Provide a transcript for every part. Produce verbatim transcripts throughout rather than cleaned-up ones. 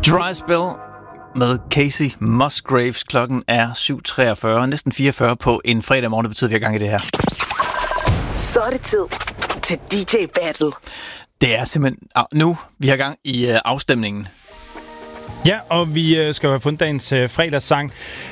Dry Spell med Casey Musgraves. Klokken er syv treogfyrre, næsten fireogfyrre på en fredag morgen. Det betyder, at vi har gang i det her. Så er det tid til D J Battle. Det er simpelthen ah, nu, vi har gang i uh, afstemningen. Ja, og vi uh, skal have fundet dagens uh, fredagssang.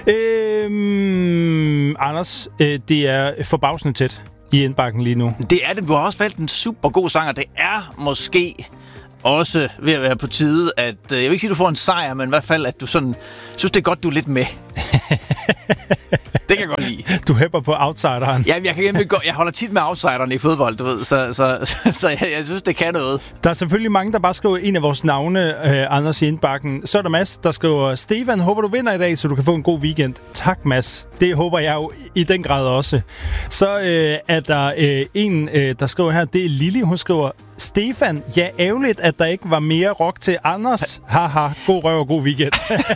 Øhm, Anders, uh, det er forbavsende tæt i indbakken lige nu. Det er det. Du har også valgt en super god sang, og det er måske også ved at være på tide, at jeg vil ikke sige, at du får en sejr, men i hvert fald, at du sådan synes, det er godt, du er lidt med. Det kan jeg godt lide. Du hæpper på outsideren. Ja, jeg, kan, jeg holder tit med outsideren i fodbold, du ved, så, så, så, så jeg, jeg synes, det kan noget. Der er selvfølgelig mange, der bare skriver en af vores navne, øh, Anders, i indbakken. Så er der Mads, der skriver, Stefan, håber du vinder i dag, så du kan få en god weekend. Tak, Mads. Det håber jeg jo i den grad også. Så øh, er der øh, en, øh, der skriver her, det er Lili, hun skriver, Stefan, ja, ærgerligt, at der ikke var mere rock til Anders. Haha, god røv og god weekend.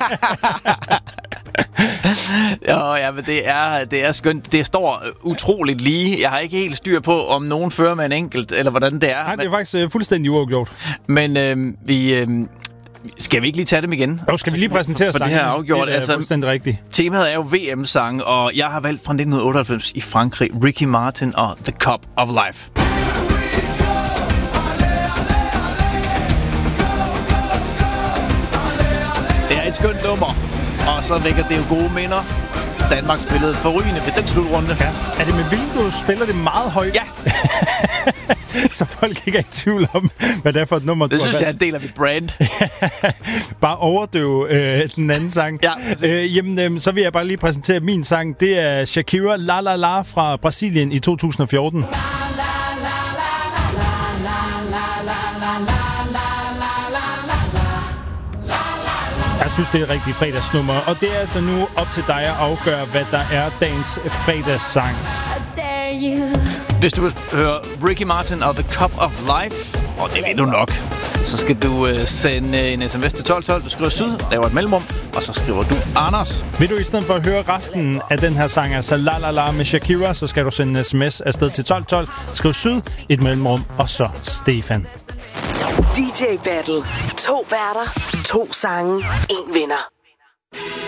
Jo, ja, men det er, det er skønt. Det står utroligt lige. Jeg har ikke helt styr på, om nogen fører med en enkelt, eller hvordan det er. Nej, det er faktisk uh, fuldstændig uafgjort. Men øh, vi... Øh, skal vi ikke lige tage dem igen? Jo, skal vi lige præsentere for, for det her afgjort? Det er altså, fuldstændig rigtigt. Temaet er jo V M-sange, og jeg har valgt fra nitten otteoghalvfems i Frankrig, Ricky Martin og The Cup of Life. Det er et skønt nummer, og så vækker det jo gode minder. Danmark spillede forrygende ved den slutrunde. Ja. Er det med hvilken du spiller det meget højt? Ja. Så folk ikke er i tvivl om, hvad det er for et nummer, det du synes har jeg er en del af mit brand. Bare overdøve øh, den anden sang. Ja, øh, jamen, øh, så vil jeg bare lige præsentere min sang. Det er Shakira, La La La fra Brasilien i to tusind og fjorten. Jeg synes, det er et rigtig fredagsnummer, og det er altså nu op til dig at afgøre, hvad der er dagens fredagssang. Hvis du vil høre Ricky Martin og The Cup of Life, og det ved du nok, så skal du uh, sende en sms til tolv tolv. Du skriver syd, laver et mellemrum, og så skriver du Anders. Vil du i stedet for at høre resten af den her sang, altså La La La med Shakira, så skal du sende en sms afsted til tolv tolv. Skriv syd, et mellemrum, og så Stefan. D J Battle. To værter, to sange, en vinder.